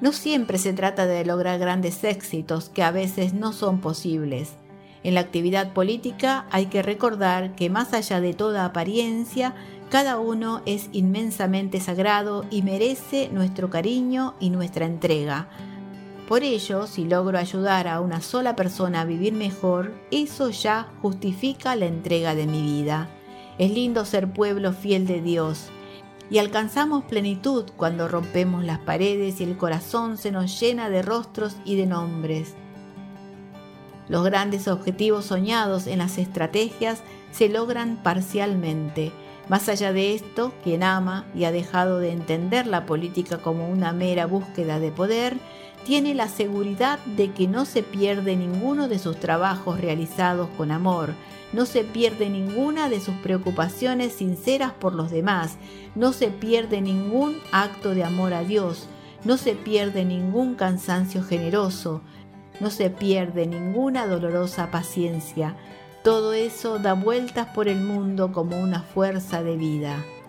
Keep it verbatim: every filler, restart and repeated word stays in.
No siempre se trata de lograr grandes éxitos que a veces no son posibles. En la actividad política hay que recordar que más allá de toda apariencia, cada uno es inmensamente sagrado y merece nuestro cariño y nuestra entrega. Por ello, si logro ayudar a una sola persona a vivir mejor, eso ya justifica la entrega de mi vida. Es lindo ser pueblo fiel de Dios, y alcanzamos plenitud cuando rompemos las paredes y el corazón se nos llena de rostros y de nombres. Los grandes objetivos soñados en las estrategias se logran parcialmente. Más allá de esto, quien ama y ha dejado de entender la política como una mera búsqueda de poder, tiene la seguridad de que no se pierde ninguno de sus trabajos realizados con amor, no se pierde ninguna de sus preocupaciones sinceras por los demás, no se pierde ningún acto de amor a Dios, no se pierde ningún cansancio generoso, no se pierde ninguna dolorosa paciencia. Todo eso da vueltas por el mundo como una fuerza de vida.